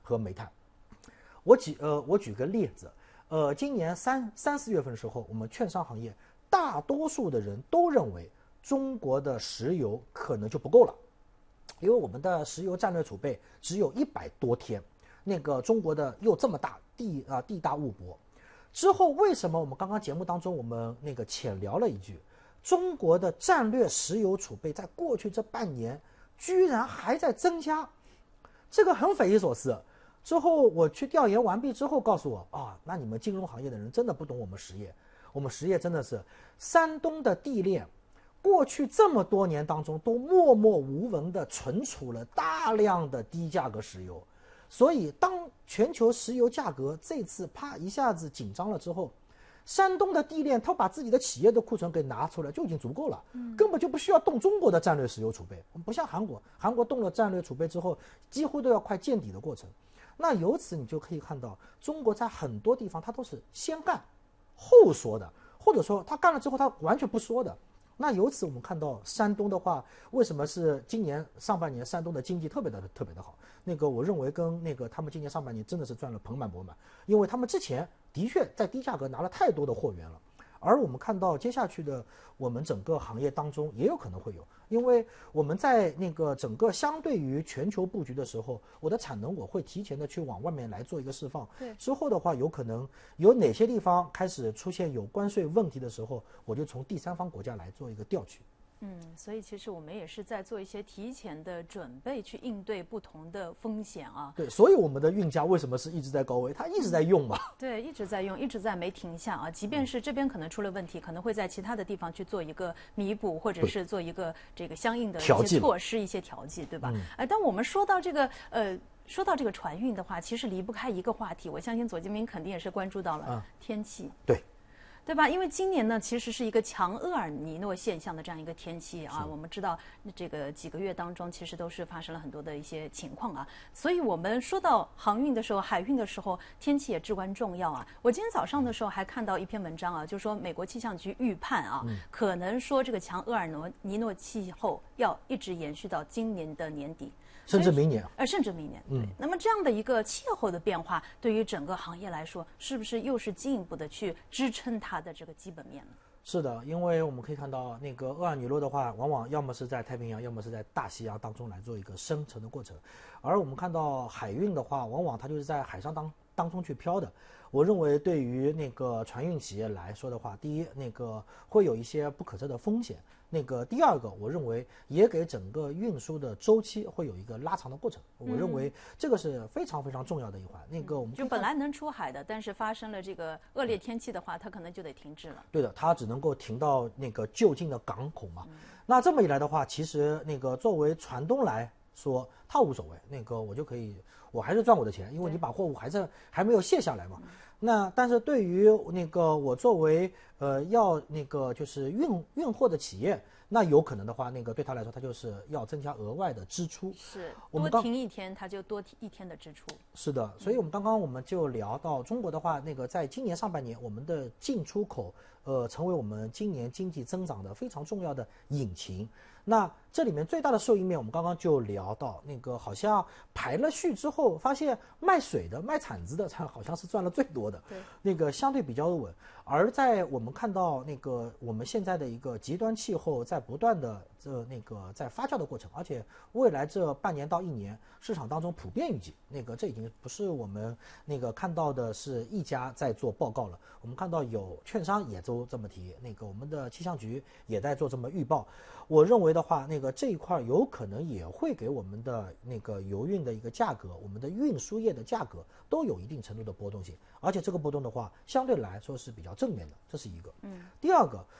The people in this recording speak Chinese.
和煤炭。我举个例子，今年3、4月份的时候，我们券商行业大多数的人都认为中国的石油可能就不够了，因为我们的石油战略储备只有100多天，那个中国的又这么大，地大物博。之后为什么我们刚刚节目当中我们那个浅聊了一句，中国的战略石油储备在过去这半年居然还在增加，这个很匪夷所思。之后我去调研完毕之后告诉我那你们金融行业的人真的不懂我们实业，我们实业真的是山东的地炼过去这么多年当中都默默无闻地存储了大量的低价格石油，所以当全球石油价格这次啪一下子紧张了之后，山东的地炼他把自己的企业的库存给拿出来就已经足够了，根本就不需要动中国的战略石油储备。不像韩国动了战略储备之后几乎都要快见底的过程。那由此你就可以看到，中国在很多地方它都是先干后说的，或者说他干了之后他完全不说的。那由此我们看到山东的话，为什么是今年上半年山东的经济特别的好？那个我认为跟那个他们今年上半年真的是赚了盆满钵满，因为他们之前的确在低价格拿了太多的货源了。而我们看到接下去的我们整个行业当中也有可能会有，因为我们在那个整个相对于全球布局的时候，我的产能我会提前的去往外面来做一个释放。 对， 之后的话有可能有哪些地方开始出现有关税问题的时候，我就从第三方国家来做一个调取。 所以其实我们也是在做一些提前的准备，去应对不同的风险啊。 对，所以我们的运价为什么是一直在高位？它一直在用嘛。 对，一直在用，一直在没停下啊。即便是这边可能出了问题，可能会在其他的地方去做一个弥补，或者是做一个这个相应的一些措施、一些调剂，对吧？但我们说到这个说到这个船运的话，其实离不开一个话题，我相信左金明肯定也是关注到了天气。对吧？因为今年呢，其实是一个强厄尔尼诺现象的这样一个天气啊。我们知道，这个几个月当中，其实都是发生了很多的一些情况啊。所以我们说到航运的时候、海运的时候，天气也至关重要啊。我今天早上的时候还看到一篇文章啊，就说美国气象局预判啊，可能说这个强厄尔尼诺气候要一直延续到今年的年底。 甚至明年， 甚至明年，对。那么这样的一个气候的变化，对于整个行业来说，是不是又是进一步的去支撑它的这个基本面呢？ 是的，因为我们可以看到，那个厄尔尼诺的话，往往要么是在太平洋，要么是在大西洋当中来做一个生成的过程。而我们看到海运的话，往往它就是在海上当中去飘的。我认为对于那个船运企业来说的话，第一，那个会有一些不可测的风险。那个第二个，我认为也给整个运输的周期会有一个拉长的过程。我认为这个是非常非常重要的一环。那个我们就本来能出海的，但是发生了这个恶劣天气的话，它可能就得停滞了。 对的，它只能够停到那个就近的港口嘛。那这么一来的话，其实那个作为船东来说，他无所谓，那个我就可以，我还是赚我的钱，因为你把货物还没有卸下来嘛。那但是对于那个我作为要那个就是运货的企业，那有可能的话，那个对他来说，他就是要增加额外的支出。 是，多停一天，他就多一天的支出。 是的，所以我们刚刚就聊到中国的话，那个在今年上半年，我们的进出口成为我们今年经济增长的非常重要的引擎。那这里面最大的受益面，我们刚刚就聊到，那个好像排了序之后，发现卖水的、卖铲子的，好像是赚了最多的， 对， 那个相对比较稳。而在我们看到那个我们现在的一个极端气候在不断的在发酵的过程，而且未来这半年到1年，市场当中普遍预计，那个这已经不是我们那个看到的是一家在做报告了，我们看到有券商也都这么提，那个我们的气象局也在做这么预报。我认为的话，那个这一块有可能也会给我们的那个油运的一个价格，我们的运输业的价格都有一定程度的波动性，而且这个波动的话，相对来说是比较正面的，这是一个。第二个，